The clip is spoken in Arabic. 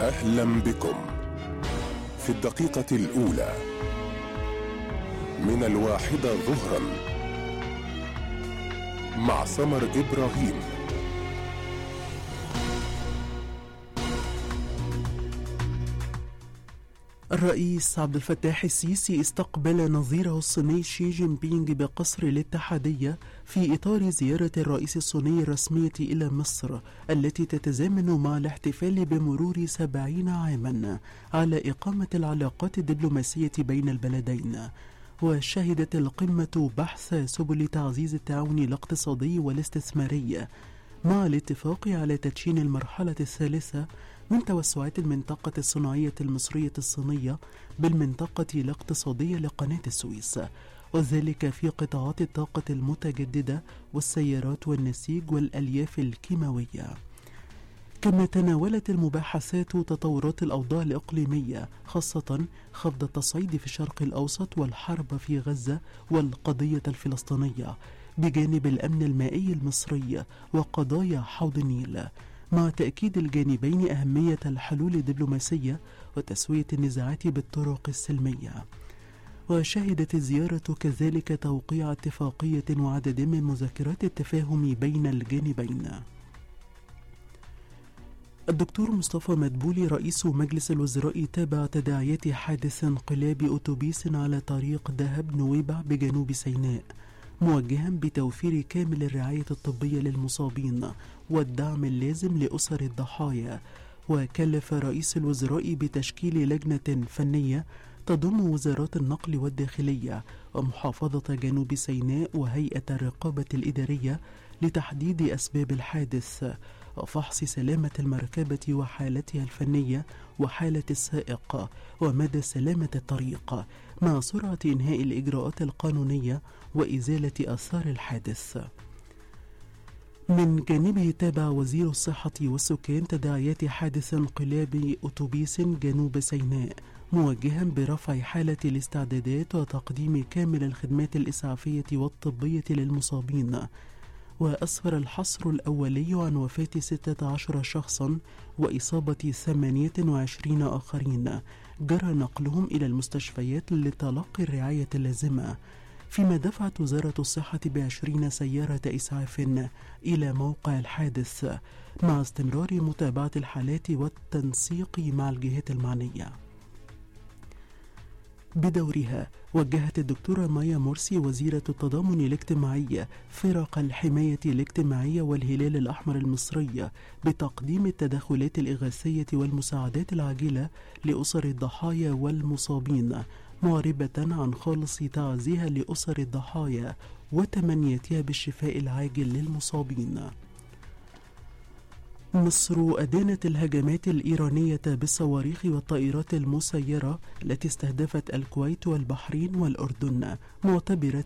أهلا بكم في الدقيقة الأولى من 1 ظهرا مع سمر إبراهيم. الرئيس عبد الفتاح السيسي استقبل نظيره الصيني شي جين بينغ بقصر الاتحادية في إطار زيارة الرئيس الصيني الرسمية إلى مصر التي تتزامن مع الاحتفال بمرور 70 عاما على إقامة العلاقات الدبلوماسية بين البلدين. وشهدت القمة بحث سبل تعزيز التعاون الاقتصادي والاستثماري مع الاتفاق على تدشين المرحلة الثالثة من توسعات المنطقة الصناعية المصرية الصينية بالمنطقة الاقتصادية لقناة السويس، وذلك في قطاعات الطاقة المتجددة والسيارات والنسيج والألياف الكيماوية. كما تناولت المباحثات تطورات الأوضاع الإقليمية، خاصة خفض التصعيد في الشرق الأوسط والحرب في غزة والقضية الفلسطينية، بجانب الأمن المائي المصري وقضايا حوض النيل، مع تأكيد الجانبين أهمية الحلول الدبلوماسية وتسوية النزاعات بالطرق السلمية. وشهدت الزيارة كذلك توقيع اتفاقية وعدد من مذكرات التفاهم بين الجانبين. الدكتور مصطفى مدبولي رئيس مجلس الوزراء تابع تداعيات حادث انقلاب أتوبيس على طريق دهب نويبع بجنوب سيناء، موجها بتوفير كامل الرعاية الطبية للمصابين والدعم اللازم لأسر الضحايا. وكلف رئيس الوزراء بتشكيل لجنة فنية تضم وزارات النقل والداخلية ومحافظة جنوب سيناء وهيئة الرقابة الإدارية لتحديد أسباب الحادث وفحص سلامة المركبة وحالتها الفنية وحالة السائق ومدى سلامة الطريق، مع سرعة إنهاء الإجراءات القانونية وإزالة آثار الحادث. من جانبه تابع وزير الصحة والسكان تداعيات حادث انقلاب أتوبيس جنوب سيناء، موجها برفع حالة الاستعدادات وتقديم كامل الخدمات الإسعافية والطبية للمصابين. وأسفر الحصر الأولي عن وفاة 16 شخصا وإصابة 28 آخرين جرى نقلهم إلى المستشفيات لتلقي الرعاية اللازمة، فيما دفعت وزارة الصحة ب20 سيارة إسعاف إلى موقع الحادث، مع استمرار متابعة الحالات والتنسيق مع الجهات المعنية. بدورها وجهت الدكتورة مايا مرسي وزيرة التضامن الاجتماعي فرق الحماية الاجتماعية والهلال الأحمر المصري بتقديم التدخلات الإغاثية والمساعدات العاجلة لأسر الضحايا والمصابين، معربة عن خالص تعزيها لأسر الضحايا وتمنيتها بالشفاء العاجل للمصابين. مصر أدانت الهجمات الإيرانية بالصواريخ والطائرات المسيرة التي استهدفت الكويت والبحرين والأردن، معتبرة